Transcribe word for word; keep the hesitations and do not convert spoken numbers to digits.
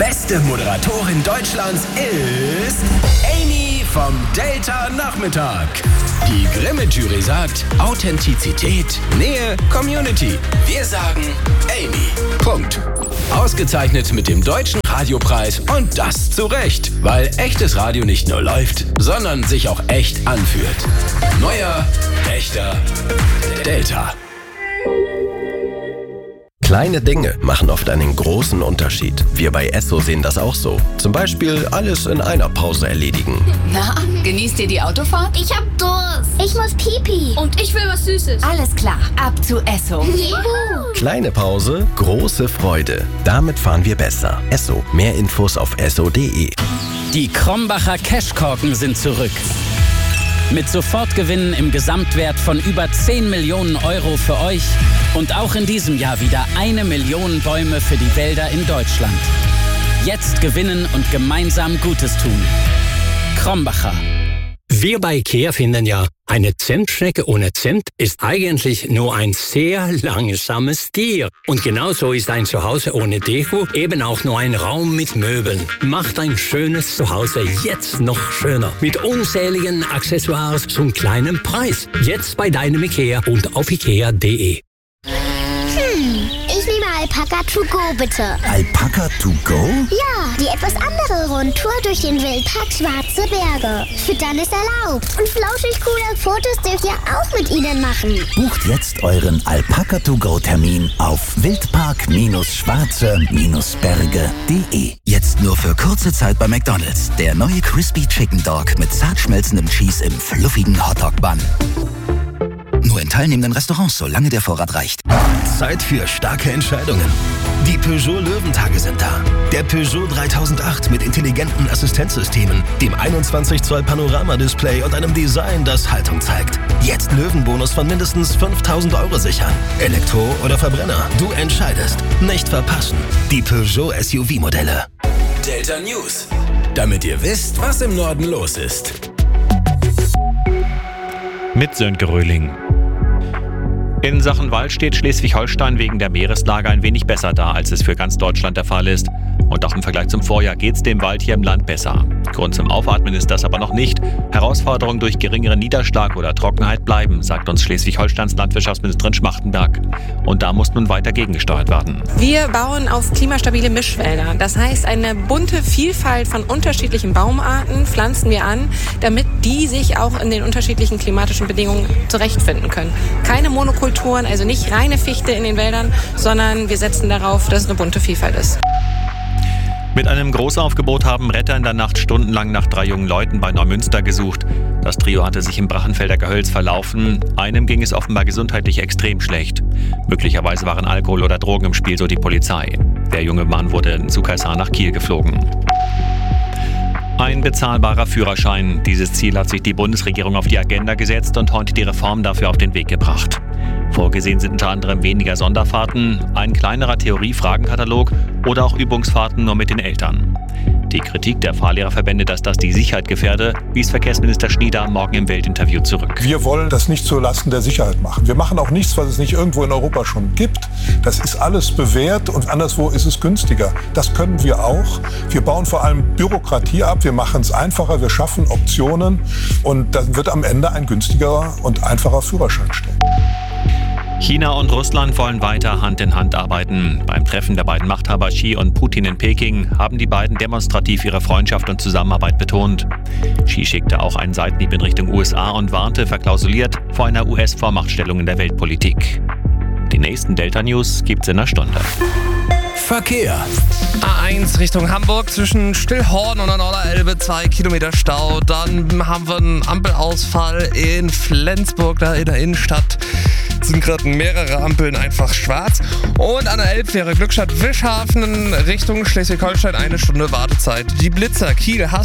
beste Moderatorin Deutschlands ist Amy vom Delta Nachmittag. Die Grimme-Jury sagt Authentizität, Nähe, Community. Wir sagen Amy. Punkt. Ausgezeichnet mit dem Deutschen Radiopreis und das zu Recht, weil echtes Radio nicht nur läuft, sondern sich auch echt anfühlt. Neuer, echter Delta. Kleine Dinge machen oft einen großen Unterschied. Wir bei Esso sehen das auch so. Zum Beispiel alles in einer Pause erledigen. Na, genießt ihr die Autofahrt? Ich hab Durst. Ich muss Pipi. Und ich will was Süßes. Alles klar, ab zu Esso. Juhu. Kleine Pause, große Freude. Damit fahren wir besser. Esso. Mehr Infos auf esso punkt de. Die Krombacher Cashkorken sind zurück. Mit Sofortgewinnen im Gesamtwert von über zehn Millionen Euro für euch und auch in diesem Jahr wieder eine Million Bäume für die Wälder in Deutschland. Jetzt gewinnen und gemeinsam Gutes tun. Krombacher. Wir bei IKEA finden ja, eine Zimtschnecke ohne Zimt ist eigentlich nur ein sehr langsames Tier. Und genauso ist ein Zuhause ohne Deko eben auch nur ein Raum mit Möbeln. Macht ein schönes Zuhause jetzt noch schöner. Mit unzähligen Accessoires zum kleinen Preis. Jetzt bei deinem IKEA und auf ikea punkt de. Hm, ich nehme Alpaka to go, bitte. Alpaka to go? Ja, die etwas andere Rundtour durch den Wildpark Schwarze Berge. Füttern ist erlaubt. Und flauschig coole Fotos dürft ihr auch mit ihnen machen. Bucht jetzt euren Alpaka to go Termin auf wildpark schwarze berge punkt de. Jetzt nur für kurze Zeit bei McDonald's. Der neue Crispy Chicken Dog mit zart schmelzendem Cheese im fluffigen Hotdog-Bun. Nur in teilnehmenden Restaurants, solange der Vorrat reicht. Zeit für starke Entscheidungen. Die Peugeot Löwentage sind da. Der Peugeot dreitausendacht mit intelligenten Assistenzsystemen, dem einundzwanzig Zoll Panoramadisplay und einem Design, das Haltung zeigt. Jetzt Löwenbonus von mindestens fünftausend Euro sichern. Elektro oder Verbrenner, du entscheidest. Nicht verpassen. Die Peugeot S U V-Modelle. Delta News. Damit ihr wisst, was im Norden los ist. Mit Sönke Röhling. In Sachen Wald steht Schleswig-Holstein wegen der Meereslage ein wenig besser da, als es für ganz Deutschland der Fall ist. Und auch im Vergleich zum Vorjahr geht es dem Wald hier im Land besser. Grund zum Aufatmen ist das aber noch nicht. Herausforderungen durch geringeren Niederschlag oder Trockenheit bleiben, sagt uns Schleswig-Holsteins Landwirtschaftsministerin Schmachtenberg. Und da muss nun weiter gegengesteuert werden. Wir bauen auf klimastabile Mischwälder. Das heißt, eine bunte Vielfalt von unterschiedlichen Baumarten pflanzen wir an, damit die sich auch in den unterschiedlichen klimatischen Bedingungen zurechtfinden können. Keine Monokulturen, also nicht reine Fichte in den Wäldern, sondern wir setzen darauf, dass es eine bunte Vielfalt ist. Mit einem Großaufgebot haben Retter in der Nacht stundenlang nach drei jungen Leuten bei Neumünster gesucht. Das Trio hatte sich im Brachenfelder Gehölz verlaufen. Einem ging es offenbar gesundheitlich extrem schlecht. Möglicherweise waren Alkohol oder Drogen im Spiel, so die Polizei. Der junge Mann wurde in Zuckershaar nach Kiel geflogen. Ein bezahlbarer Führerschein. Dieses Ziel hat sich die Bundesregierung auf die Agenda gesetzt und heute die Reform dafür auf den Weg gebracht. Vorgesehen sind unter anderem weniger Sonderfahrten, ein kleinerer Theorie-Fragenkatalog oder auch Übungsfahrten nur mit den Eltern. Die Kritik der Fahrlehrerverbände, dass das die Sicherheit gefährde, wies Verkehrsminister Schnieder morgen im Weltinterview zurück. Wir wollen das nicht zulasten der Sicherheit machen. Wir machen auch nichts, was es nicht irgendwo in Europa schon gibt. Das ist alles bewährt und anderswo ist es günstiger. Das können wir auch. Wir bauen vor allem Bürokratie ab. Wir machen es einfacher. Wir schaffen Optionen und dann wird am Ende ein günstigerer und einfacher Führerschein stehen. China und Russland wollen weiter Hand in Hand arbeiten. Beim Treffen der beiden Machthaber Xi und Putin in Peking haben die beiden demonstrativ ihre Freundschaft und Zusammenarbeit betont. Xi schickte auch einen Seitenhieb in Richtung U S A und warnte, verklausuliert, vor einer U S-Vormachtstellung in der Weltpolitik. Die nächsten Delta-News gibt's in einer Stunde. Verkehr. A eins Richtung Hamburg zwischen Stillhorn und der Norderelbe, zwei Kilometer Stau. Dann haben wir einen Ampelausfall in Flensburg, da in der Innenstadt. Sind gerade mehrere Ampeln einfach schwarz. Und an der Elbfähre Glückstadt-Wischhafen Richtung Schleswig-Holstein eine Stunde Wartezeit. Die Blitzer Kiel, Hass